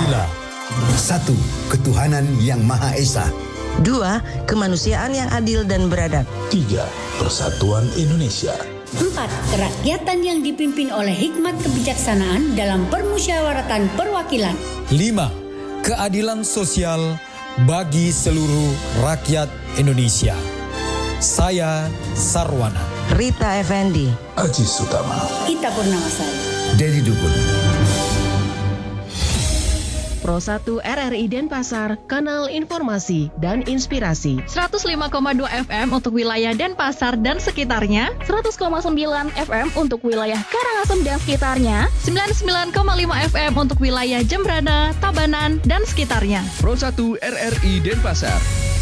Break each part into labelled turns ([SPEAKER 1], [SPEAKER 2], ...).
[SPEAKER 1] Pancasila.
[SPEAKER 2] 1. Ketuhanan Yang Maha Esa.
[SPEAKER 3] 2. Kemanusiaan yang adil dan beradab.
[SPEAKER 4] 3. Persatuan Indonesia.
[SPEAKER 5] 4. Kerakyatan yang dipimpin oleh hikmat kebijaksanaan dalam permusyawaratan perwakilan.
[SPEAKER 1] 5. Keadilan sosial bagi seluruh rakyat Indonesia. Saya Sarwana.
[SPEAKER 3] Rita Effendi.
[SPEAKER 4] Aji Sutama.
[SPEAKER 5] Ita Purnamasari.
[SPEAKER 2] Dedi Dukun.
[SPEAKER 6] Pro 1 RRI Denpasar, kanal informasi dan inspirasi.
[SPEAKER 7] 105,2 FM untuk wilayah Denpasar dan sekitarnya,
[SPEAKER 8] 100,9 FM untuk wilayah Karangasem dan sekitarnya,
[SPEAKER 7] 99,5 FM untuk wilayah Jembrana, Tabanan, dan sekitarnya.
[SPEAKER 9] Pro 1 RRI Denpasar.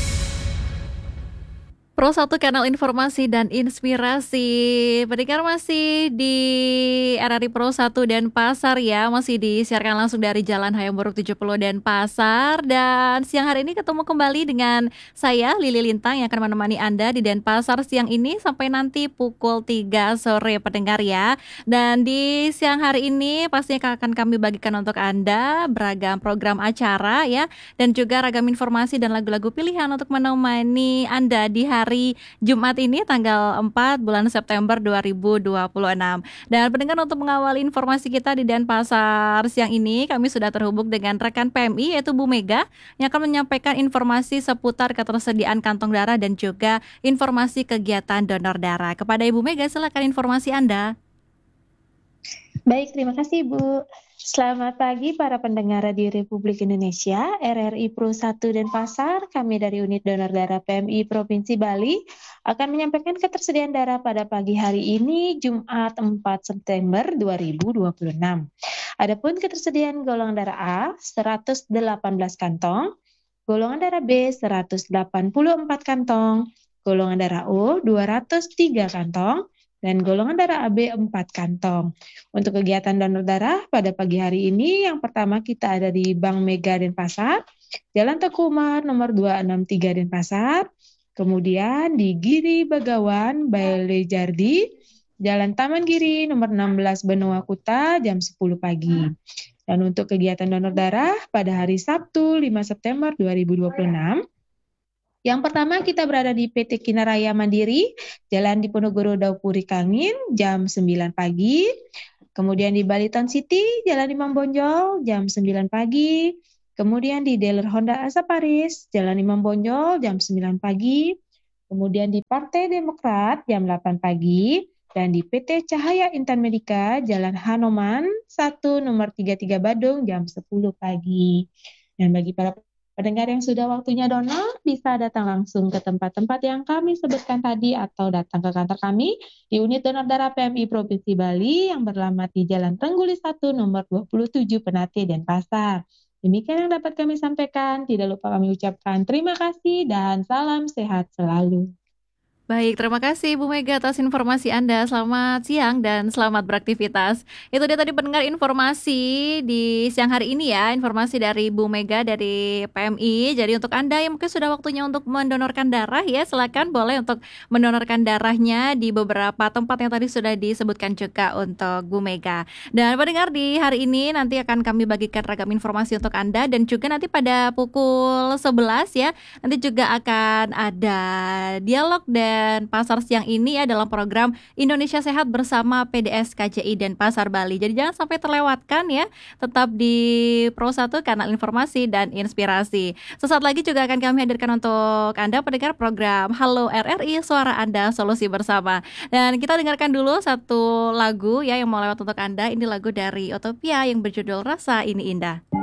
[SPEAKER 7] Pro 1 kanal informasi dan inspirasi. Pendengar masih di RRI Pro 1 Denpasar ya, masih disiarkan langsung dari Jalan Hayam Buruk 70 Denpasar. Dan siang hari ini ketemu kembali dengan saya Lili Lintang yang akan menemani Anda di Denpasar siang ini sampai nanti pukul 3 sore pendengar ya. Dan di siang hari ini pastinya akan kami bagikan untuk Anda beragam program acara ya, dan juga ragam informasi dan lagu-lagu pilihan untuk menemani Anda di hari Jumat ini tanggal 4 bulan September 2026. Dan pendengar, untuk mengawali informasi kita di Denpasar siang ini, kami sudah terhubung dengan rekan PMI yaitu Bu Mega yang akan menyampaikan informasi seputar ketersediaan kantong darah dan juga informasi kegiatan donor darah. Kepada Ibu Mega, silakan informasi Anda.
[SPEAKER 10] Baik, terima kasih Bu. Selamat pagi para pendengar Radio Republik Indonesia, RRI Pro 1 Denpasar. Kami dari Unit Donor Darah PMI Provinsi Bali akan menyampaikan ketersediaan darah pada pagi hari ini, Jumat 4 September 2026. Adapun ketersediaan golongan darah A 118 kantong, golongan darah B 184 kantong, golongan darah O 203 kantong, dan golongan darah AB 4 kantong. Untuk kegiatan donor darah pada pagi hari ini, yang pertama kita ada di Bank Mega Denpasar, Jalan Teguh Umar nomor 263 Denpasar, kemudian di Giri Bagawan, Baile Jardi, Jalan Taman Giri nomor 16 Benua Kuta jam 10 pagi. Dan untuk kegiatan donor darah pada hari Sabtu 5 September 2026, yang pertama kita berada di PT Kinaraya Mandiri, Jalan Diponegoro Daupuri Kangin, jam 9 pagi. Kemudian di Baliton City, Jalan Imam Bonjol, jam 9 pagi. Kemudian di dealer Honda Asaparis, Jalan Imam Bonjol, jam 9 pagi. Kemudian di Partai Demokrat, jam 8 pagi. Dan di PT Cahaya Intan Medika, Jalan Hanoman 1, nomor 33 Badung, jam 10 pagi. Dan bagi para pendengar yang sudah waktunya donor, bisa datang langsung ke tempat-tempat yang kami sebutkan tadi atau datang ke kantor kami di Unit Donor Darah PMI Provinsi Bali yang beralamat di Jalan Tengguli 1 nomor 27 Penate Denpasar. Demikian yang dapat kami sampaikan. Tidak lupa kami ucapkan terima kasih dan salam sehat selalu.
[SPEAKER 7] Baik, terima kasih Bu Mega atas informasi Anda. Selamat siang dan selamat beraktivitas. Itu dia tadi pendengar informasi di siang hari ini ya, informasi dari Bu Mega dari PMI. Jadi untuk Anda yang mungkin sudah waktunya untuk mendonorkan darah ya, silakan boleh untuk mendonorkan darahnya di beberapa tempat yang tadi sudah disebutkan juga untuk Bu Mega. Dan pendengar, di hari ini nanti akan kami bagikan ragam informasi untuk Anda, dan juga nanti pada pukul 11 ya, nanti juga akan ada dialog dan pasar siang ini ya dalam program Indonesia Sehat bersama PDS KJI Denpasar Bali. Jadi jangan sampai terlewatkan ya, tetap di Pro 1 kanal informasi dan inspirasi. Sesaat lagi juga akan kami hadirkan untuk Anda pendengar program Halo RRI, Suara Anda Solusi Bersama. Dan kita dengarkan dulu satu lagu ya yang mau lewat untuk Anda. Ini lagu dari Utopia yang berjudul Rasa Ini Indah.